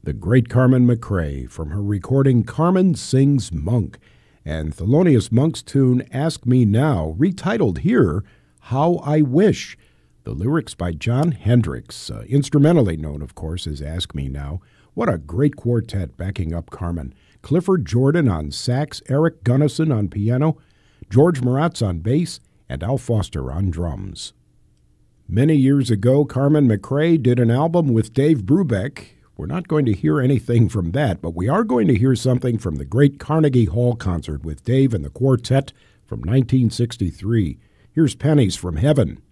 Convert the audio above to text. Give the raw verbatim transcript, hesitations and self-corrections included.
the great Carmen McRae from her recording Carmen Sings Monk, and Thelonious Monk's tune Ask Me Now, retitled here, How I Wish. The lyrics by Jon Hendricks, uh, instrumentally known, of course, as Ask Me Now. What a great quartet backing up Carmen. Clifford Jordan on sax, Eric Gunnison on piano, George Maratz on bass, and Al Foster on drums. Many years ago, Carmen McRae did an album with Dave Brubeck. We're not going to hear anything from that, but we are going to hear something from the great Carnegie Hall concert with Dave and the quartet from nineteen sixty-three. Here's Pennies from Heaven.